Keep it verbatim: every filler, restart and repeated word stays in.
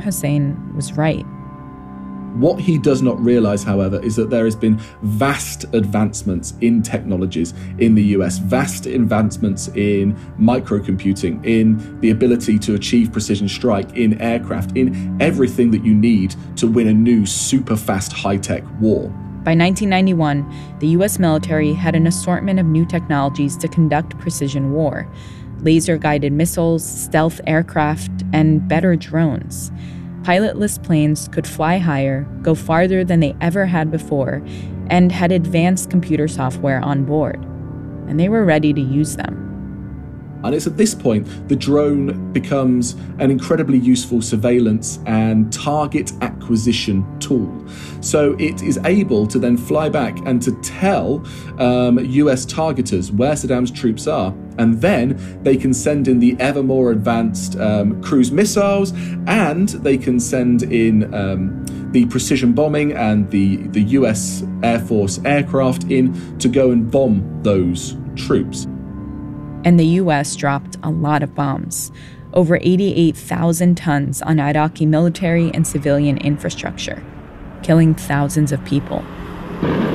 Hussein was right. What he does not realize, however, is that there has been vast advancements in technologies in the U S, vast advancements in microcomputing, in the ability to achieve precision strike, in aircraft, in everything that you need to win a new super fast high-tech war. By nineteen ninety-one, the U S military had an assortment of new technologies to conduct precision war: laser-guided missiles, stealth aircraft, and better drones. Pilotless planes could fly higher, go farther than they ever had before, and had advanced computer software on board. And they were ready to use them. And it's at this point the drone becomes an incredibly useful surveillance and target acquisition tool. So it is able to then fly back and to tell um, U S targeters where Saddam's troops are. And then they can send in the ever more advanced um, cruise missiles, and they can send in um, the precision bombing and the, the U S Air Force aircraft in to go and bomb those troops. And the U S dropped a lot of bombs, over eighty-eight thousand tons on Iraqi military and civilian infrastructure, killing thousands of people.